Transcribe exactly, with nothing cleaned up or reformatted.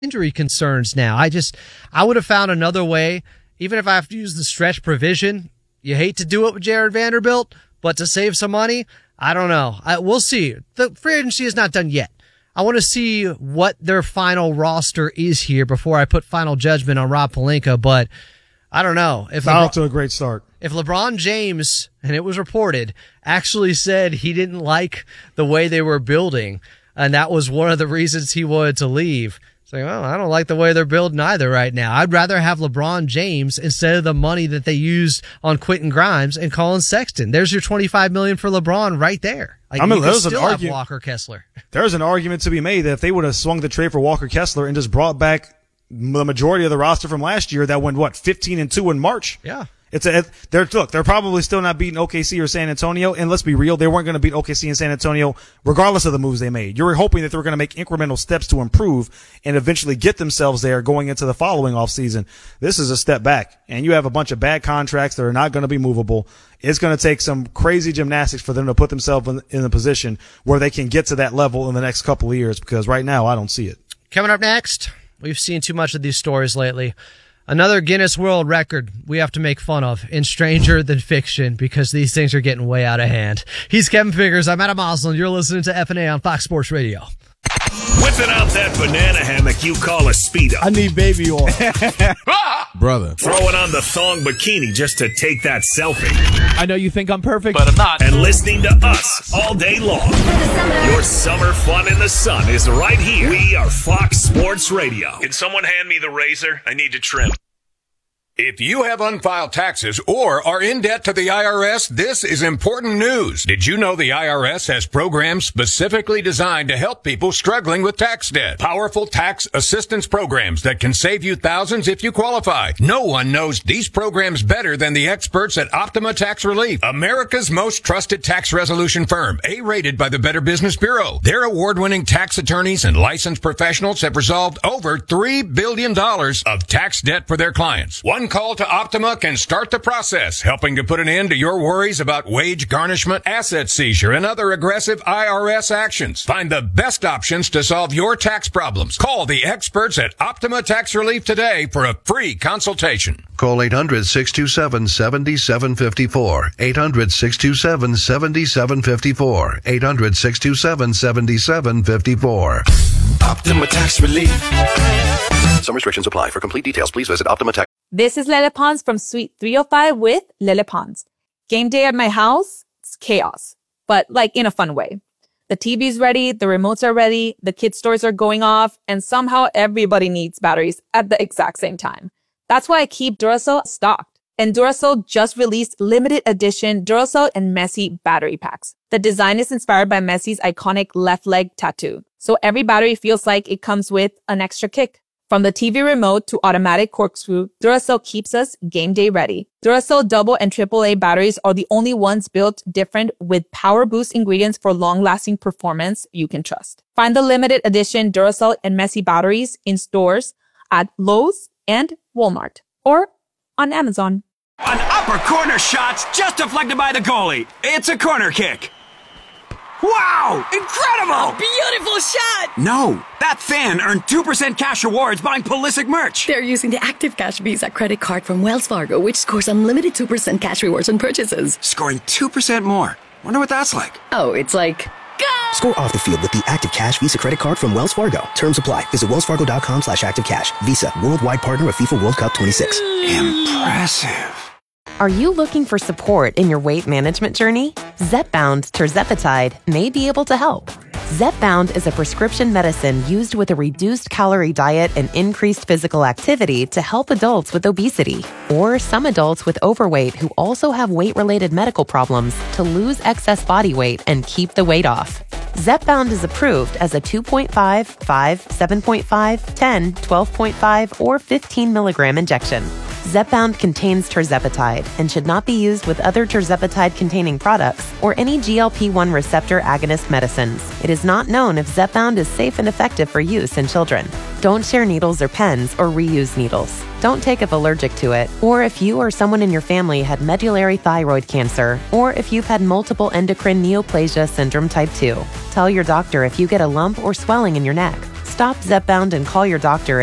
injury concerns now. I just, I would have found another way, even if I have to use the stretch provision. You hate to do it with Jared Vanderbilt, but to save some money, I don't know. I, we'll see. The free agency is not done yet. I want to see what their final roster is here before I put final judgment on Rob Pelinka, but I don't know. If Not off to a great start. If LeBron James, and it was reported, actually said he didn't like the way they were building, and that was one of the reasons he wanted to leave, it's like, well, I don't like the way they're building either right now. I'd rather have LeBron James instead of the money that they used on Quentin Grimes and Colin Sexton. There's your twenty-five million dollars for LeBron right there. Like, I mean, you there's still an have argument. Walker Kessler. There's an argument to be made that if they would have swung the trade for Walker Kessler and just brought back the majority of the roster from last year, that went what fifteen and two in March. Yeah. It's a, they're, look, they're probably still not beating O K C or San Antonio. And let's be real, they weren't going to beat O K C and San Antonio regardless of the moves they made. You were hoping that they were going to make incremental steps to improve and eventually get themselves there going into the following offseason. This is a step back, and you have a bunch of bad contracts that are not going to be movable. It's going to take some crazy gymnastics for them to put themselves in, in a position where they can get to that level in the next couple of years, because right now I don't see it. Coming up next, we've seen too much of these stories lately. Another Guinness World Record we have to make fun of in Stranger Than Fiction, because these things are getting way out of hand. He's Kevin Figures. I'm Adam Moslin. You're listening to F and A on Fox Sports Radio. Whipping out that banana hammock you call a Speedo. I need baby oil. Brother. Throwing on the thong bikini just to take that selfie. I know you think I'm perfect, but I'm not. And listening to us all day long. Your summer fun in the sun is right here. We are Fox Sports Radio. Can someone hand me the razor? I need to trim. If you have unfiled taxes or are in debt to the I R S, this is important news. Did you know the I R S has programs specifically designed to help people struggling with tax debt? Powerful tax assistance programs that can save you thousands if you qualify. No one knows these programs better than the experts at Optima Tax Relief, America's most trusted tax resolution firm, A-rated by the Better Business Bureau. Their award-winning tax attorneys and licensed professionals have resolved over three billion dollars of tax debt for their clients. One call to Optima can start the process, helping to put an end to your worries about wage garnishment, asset seizure, and other aggressive I R S actions. Find the best options to solve your tax problems. Call the experts at Optima Tax Relief today for a free consultation. Call eight hundred, six two seven, seven seven five four. eight hundred, six two seven, seven seven five four. eight hundred, six two seven, seven seven five four. Optima Tax Relief. Some restrictions apply. For complete details, please visit Optima Tax. This is Lele Pons from Suite three oh five with Lele Pons. Game day at my house, it's chaos, but like in a fun way. The T V's ready, the remotes are ready, the kids' stores are going off, and somehow everybody needs batteries at the exact same time. That's why I keep Duracell stocked. And Duracell just released limited edition Duracell and Messi battery packs. The design is inspired by Messi's iconic left leg tattoo, so every battery feels like it comes with an extra kick. From the T V remote to automatic corkscrew, Duracell keeps us game day ready. Duracell double and triple A batteries are the only ones built different with power boost ingredients for long-lasting performance you can trust. Find the limited edition Duracell and Messi batteries in stores at Lowe's and Walmart or on Amazon. An upper corner shot just deflected by the goalie. It's a corner kick. Wow! Incredible! Beautiful shot! No, that fan earned two percent cash rewards buying Pulisic merch. They're using the Active Cash Visa credit card from Wells Fargo, which scores unlimited two percent cash rewards on purchases. Scoring two percent more. Wonder what that's like. Oh, it's like... Go! Score off the field with the Active Cash Visa credit card from Wells Fargo. Terms apply. Visit wellsfargo.com slash activecash. Visa, worldwide partner of FIFA World Cup twenty-six. Impressive. Are you looking for support in your weight management journey? Zepbound tirzepatide may be able to help. Zepbound is a prescription medicine used with a reduced calorie diet and increased physical activity to help adults with obesity or some adults with overweight who also have weight-related medical problems to lose excess body weight and keep the weight off. Zepbound is approved as a two point five, five, seven point five, ten, twelve point five, or fifteen milligram injection. Zepbound contains tirzepatide and should not be used with other tirzepatide-containing products or any G L P one receptor agonist medicines. It is not known if Zepbound is safe and effective for use in children. Don't share needles or pens or reuse needles. Don't take if allergic to it, or if you or someone in your family had medullary thyroid cancer, or if you've had multiple endocrine neoplasia syndrome type two. Tell your doctor if you get a lump or swelling in your neck. Stop Stop Zepbound and call your doctor